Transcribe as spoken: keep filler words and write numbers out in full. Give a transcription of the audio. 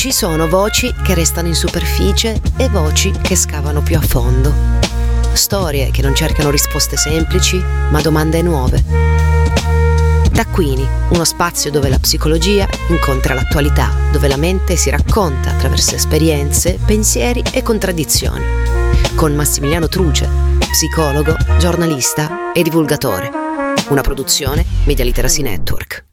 Ci sono voci che restano in superficie e voci che scavano più a fondo. Storie che non cercano risposte semplici, ma domande nuove. Taccuini, uno spazio dove la psicologia incontra l'attualità, dove la mente si racconta attraverso esperienze, pensieri e contraddizioni. Con Massimiliano Truce, psicologo, giornalista e divulgatore. Una produzione Media Literacy Network.